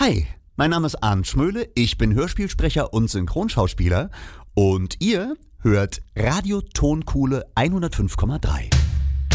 Hi, mein Name ist Arndt Schmöhle, ich bin Hörspielsprecher und Synchronschauspieler und ihr hört Radio Tonkuhle 105,3.